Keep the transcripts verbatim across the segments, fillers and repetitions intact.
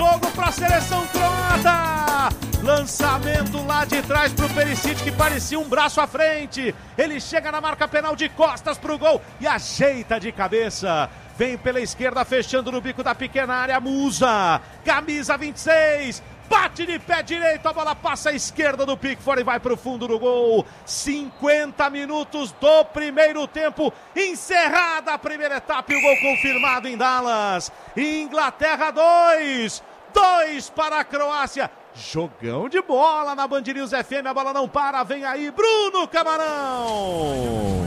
jogo para a seleção croata. Lançamento lá de trás para o Perisic, que parecia um braço à frente. Ele chega na marca penal de costas para o gol e ajeita de cabeça. Vem pela esquerda, fechando no bico da pequena área, Musa. Camisa vinte e seis. Bate de pé direito, a bola passa à esquerda do Pickford e vai para o fundo do gol. cinquenta minutos do primeiro tempo, encerrada a primeira etapa e o gol confirmado em Dallas. Inglaterra dois, dois para a Croácia. Jogão de bola na Band News F M, a bola não para, vem aí Bruno Camarão.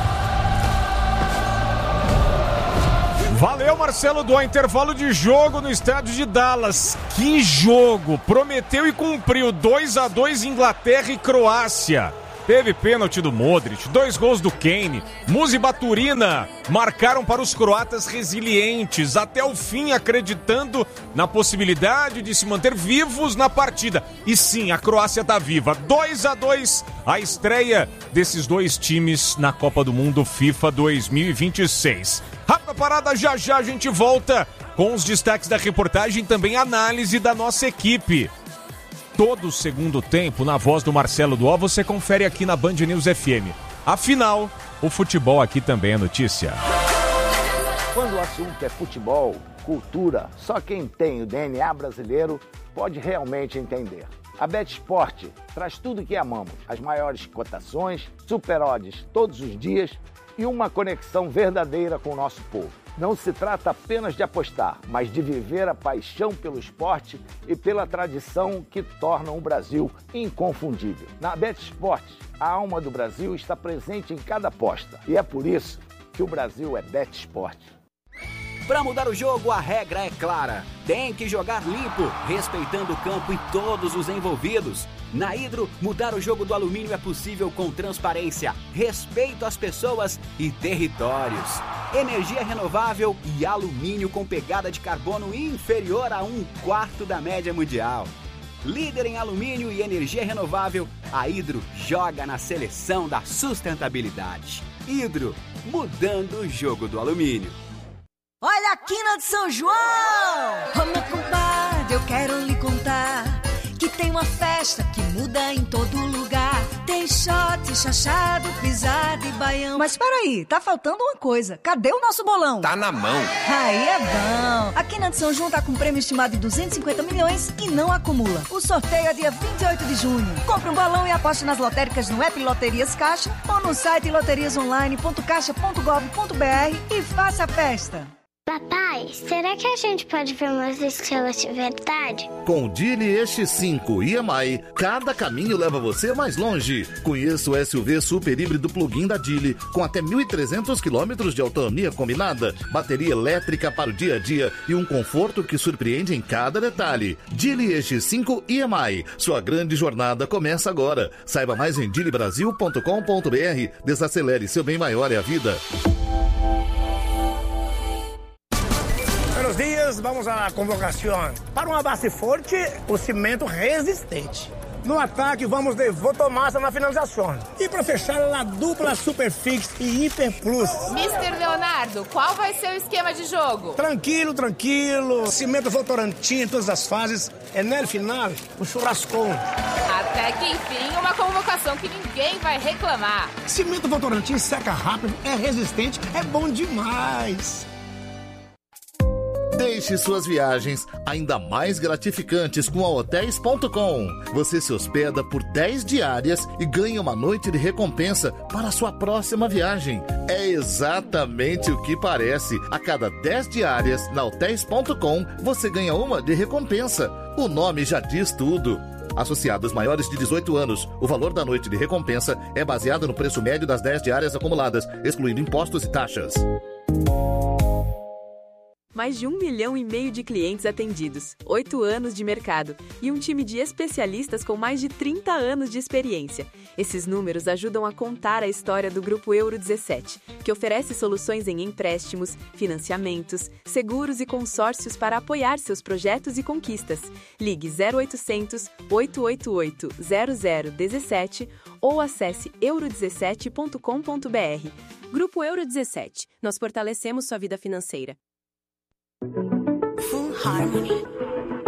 Valeu, Marcelo, do intervalo de jogo no estádio de Dallas. Que jogo! Prometeu e cumpriu. dois a dois Inglaterra e Croácia. Teve pênalti do Modric, dois gols do Kane. Musa e Baturina marcaram para os croatas resilientes, até o fim acreditando na possibilidade de se manter vivos na partida. E sim, a Croácia está viva. dois a dois, a estreia desses dois times na Copa do Mundo FIFA dois mil e vinte e seis. Rápida parada, já já a gente volta com os destaques da reportagem e também análise da nossa equipe. Todo o segundo tempo, na voz do Marcelo Duó, você confere aqui na Band News F M. Afinal, o futebol aqui também é notícia. Quando o assunto é futebol, cultura, só quem tem o D N A brasileiro pode realmente entender. A BetSport traz tudo que amamos, as maiores cotações, super odds todos os dias e uma conexão verdadeira com o nosso povo. Não se trata apenas de apostar, mas de viver a paixão pelo esporte e pela tradição que tornam o Brasil inconfundível. Na BetSport, a alma do Brasil está presente em cada aposta. E é por isso que o Brasil é BetSport. Para mudar o jogo, a regra é clara. Tem que jogar limpo, respeitando o campo e todos os envolvidos. Na Hidro, mudar o jogo do alumínio é possível com transparência, respeito às pessoas e territórios. Energia renovável e alumínio com pegada de carbono inferior a um quarto da média mundial. Líder em alumínio e energia renovável, a Hidro joga na seleção da sustentabilidade. Hidro, mudando o jogo do alumínio. Olha a quina de São João! Ô meu compadre, eu quero lhe contar que tem uma festa que muda em todo lugar. Tem shot, chachado, pisada e baião. Mas peraí, tá faltando uma coisa. Cadê o nosso bolão? Tá na mão. Aí é bom. A Quina de São João tá com prêmio estimado de duzentos e cinquenta milhões e não acumula. O sorteio é dia vinte e oito de junho. Compre um bolão e aposte nas lotéricas no app Loterias Caixa ou no site loterias online ponto caixa ponto gov ponto br e faça a festa. Papai, será que a gente pode ver umas estrelas de verdade? Com o Geely E X cinco e M I, cada caminho leva você mais longe. Conheça o S U V super híbrido plug-in da Geely, com até mil e trezentos quilômetros de autonomia combinada, bateria elétrica para o dia a dia e um conforto que surpreende em cada detalhe. Geely E X cinco e M I, sua grande jornada começa agora. Saiba mais em geely brasil ponto com ponto br. Desacelere, seu bem maior é a vida. Buenos dias, vamos à convocação. Para uma base forte, o cimento resistente. No ataque, vamos de Votomassa na finalização. E para fechar, a dupla Superfix e Hiper Plus. mister Leonardo, qual vai ser o esquema de jogo? Tranquilo, tranquilo. Cimento Votorantim em todas as fases. É no final, o churrascão. Até que enfim, uma convocação que ninguém vai reclamar. Cimento Votorantim seca rápido, é resistente, é bom demais. Deixe suas viagens ainda mais gratificantes com a hotéis ponto com. Você se hospeda por dez diárias e ganha uma noite de recompensa para a sua próxima viagem. É exatamente o que parece. A cada dez diárias na hotéis ponto com, você ganha uma de recompensa. O nome já diz tudo. Associados maiores de dezoito anos, o valor da noite de recompensa é baseado no preço médio das dez diárias acumuladas, excluindo impostos e taxas. Mais de um milhão e meio de clientes atendidos, oito anos de mercado e um time de especialistas com mais de trinta anos de experiência. Esses números ajudam a contar a história do Grupo Euro dezessete, que oferece soluções em empréstimos, financiamentos, seguros e consórcios para apoiar seus projetos e conquistas. Ligue zero oitocentos, oito oito oito, zero zero um sete ou acesse euro dezessete ponto com ponto br. Grupo Euro dezessete. Nós fortalecemos sua vida financeira. Full Harmony.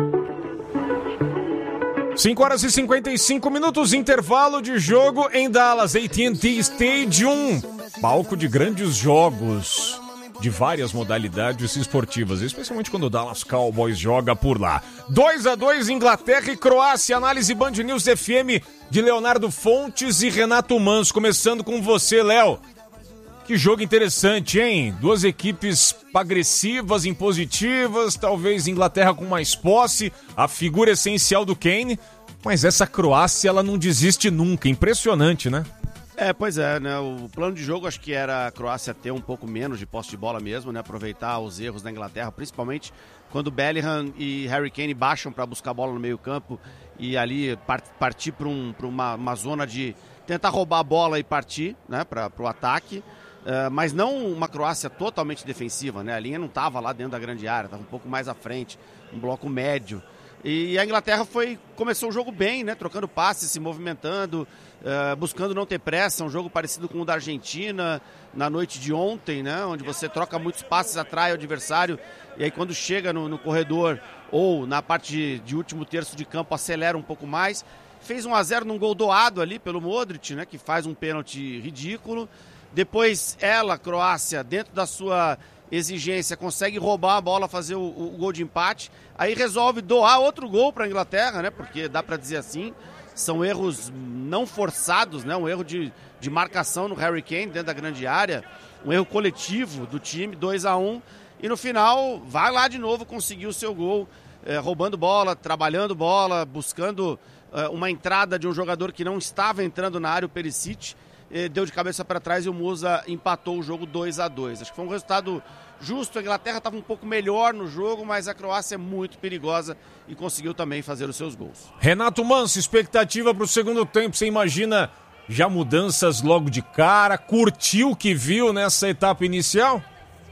cinco horas e cinquenta e cinco minutos, intervalo de jogo em Dallas, A T and T Stadium, palco de grandes jogos de várias modalidades esportivas, especialmente quando o Dallas Cowboys joga por lá. dois a dois Inglaterra e Croácia, análise Band News F M de Leonardo Fontes e Renato Manso, começando com você, Léo. Que jogo interessante, hein? Duas equipes agressivas, impositivas, talvez Inglaterra com mais posse, a figura essencial do Kane, mas essa Croácia, ela não desiste nunca, impressionante, né? É, pois é, né? O plano de jogo acho que era a Croácia ter um pouco menos de posse de bola mesmo, né? Aproveitar os erros da Inglaterra, principalmente quando Bellingham e Harry Kane baixam para buscar a bola no meio campo e ali partir para um, uma, uma zona de tentar roubar a bola e partir, né? Para o ataque. Uh, mas não uma Croácia totalmente defensiva, né? A linha não estava lá dentro da grande área, estava um pouco mais à frente, um bloco médio. E a Inglaterra foi, começou o jogo bem, né? Trocando passes, se movimentando, uh, buscando não ter pressa, um jogo parecido com o da Argentina na noite de ontem, né? Onde você troca muitos passes, atrai o adversário e aí quando chega no, no corredor ou na parte de, de último terço de campo acelera um pouco mais. Fez um a zero num gol doado ali pelo Modric, né? Que faz um pênalti ridículo. Depois ela, Croácia, dentro da sua exigência, consegue roubar a bola, fazer o, o gol de empate. Aí resolve doar outro gol para a Inglaterra, né? Porque dá para dizer assim, são erros não forçados, né? Um erro de, de marcação no Harry Kane dentro da grande área, um erro coletivo do time, dois a um. E no final, vai lá de novo conseguir o seu gol, eh, roubando bola, trabalhando bola, buscando eh, uma entrada de um jogador que não estava entrando na área, o Perisic. Deu de cabeça para trás e o Musa empatou o jogo dois a dois. Acho que foi um resultado justo. A Inglaterra estava um pouco melhor no jogo, mas a Croácia é muito perigosa e conseguiu também fazer os seus gols. Renato Manso, expectativa para o segundo tempo. Você imagina já mudanças logo de cara? Curtiu o que viu nessa etapa inicial?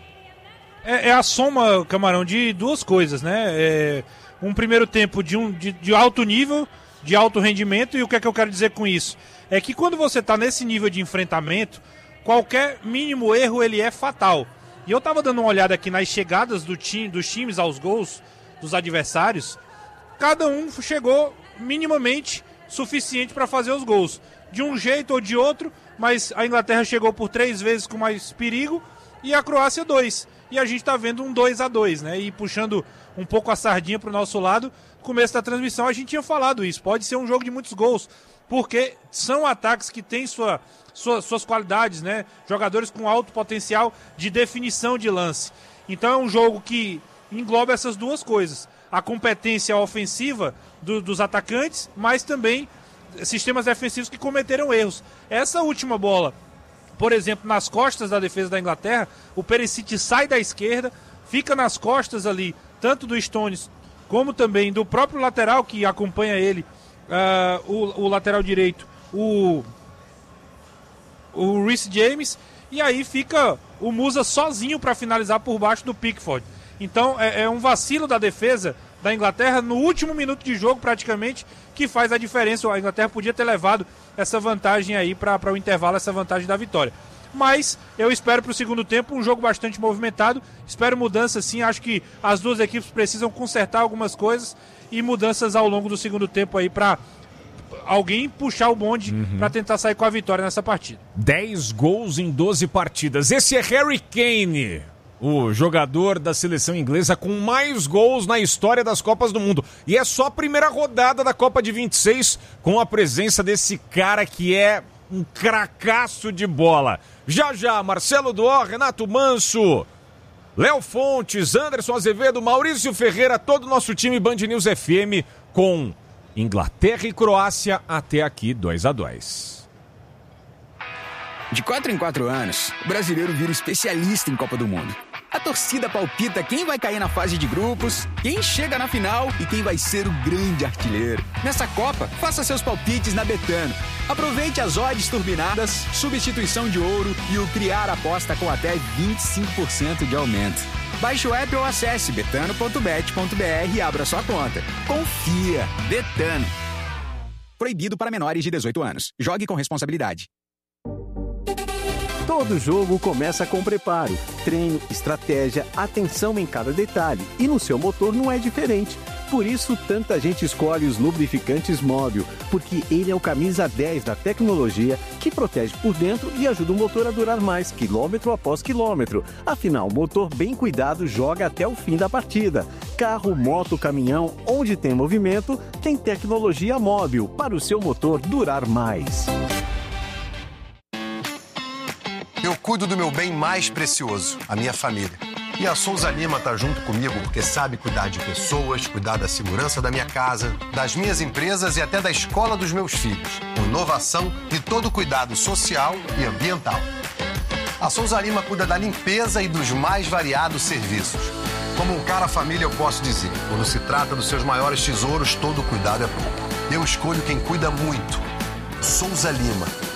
É, é a soma, Camarão, de duas coisas, né? É um primeiro tempo de, um, de, de alto nível, de alto rendimento, e o que é que eu quero dizer com isso? É que quando você está nesse nível de enfrentamento, qualquer mínimo erro ele é fatal. E eu estava dando uma olhada aqui nas chegadas do time, dos times aos gols dos adversários, cada um chegou minimamente suficiente para fazer os gols. De um jeito ou de outro, mas a Inglaterra chegou por três vezes com mais perigo e a Croácia dois. E a gente está vendo um dois a dois, né? E puxando um pouco a sardinha para o nosso lado, no começo da transmissão a gente tinha falado isso. Pode ser um jogo de muitos gols, porque são ataques que têm sua, sua, suas qualidades, né? Jogadores com alto potencial de definição de lance. Então é um jogo que engloba essas duas coisas. A competência ofensiva do, dos atacantes, mas também sistemas defensivos que cometeram erros. Essa última bola, por exemplo, nas costas da defesa da Inglaterra, o Perisic sai da esquerda, fica nas costas ali, tanto do Stones como também do próprio lateral que acompanha ele, uh, o, o lateral direito, o, o Reece James, e aí fica o Musa sozinho para finalizar por baixo do Pickford. Então é, é um vacilo da defesa da Inglaterra no último minuto de jogo praticamente que faz a diferença. A Inglaterra podia ter levado essa vantagem aí para o intervalo, essa vantagem da vitória. Mas eu espero para o segundo tempo um jogo bastante movimentado, espero mudanças sim, acho que as duas equipes precisam consertar algumas coisas e mudanças ao longo do segundo tempo aí para alguém puxar o bonde uhum. para tentar sair com a vitória nessa partida. dez gols em doze partidas, esse é Harry Kane, o jogador da seleção inglesa com mais gols na história das Copas do Mundo. E é só a primeira rodada da Copa de vinte e seis com a presença desse cara que é um cracaço de bola. Já já, Marcelo Duó, Renato Manso, Léo Fontes, Anderson Azevedo, Maurício Ferreira, todo o nosso time Band News F M com Inglaterra e Croácia até aqui dois a dois. De quatro em quatro anos, o brasileiro vira especialista em Copa do Mundo. A torcida palpita quem vai cair na fase de grupos, quem chega na final e quem vai ser o grande artilheiro. Nessa Copa, faça seus palpites na Betano. Aproveite as odds turbinadas, substituição de ouro e o Criar Aposta com até vinte e cinco por cento de aumento. Baixe o app ou acesse betano ponto bet ponto b r e abra sua conta. Confia! Betano. Proibido para menores de dezoito anos. Jogue com responsabilidade. Todo jogo começa com preparo, treino, estratégia, atenção em cada detalhe. E no seu motor não é diferente. Por isso, tanta gente escolhe os lubrificantes Móbil, porque ele é o camisa dez da tecnologia que protege por dentro e ajuda o motor a durar mais, quilômetro após quilômetro. Afinal, motor bem cuidado joga até o fim da partida. Carro, moto, caminhão, onde tem movimento, tem tecnologia Móbil para o seu motor durar mais. Eu cuido do meu bem mais precioso, a minha família. E a Souza Lima tá junto comigo porque sabe cuidar de pessoas, cuidar da segurança da minha casa, das minhas empresas e até da escola dos meus filhos. Com inovação e todo cuidado social e ambiental. A Souza Lima cuida da limpeza e dos mais variados serviços. Como um cara família, eu posso dizer, quando se trata dos seus maiores tesouros, todo cuidado é pouco. Eu escolho quem cuida muito. Souza Lima.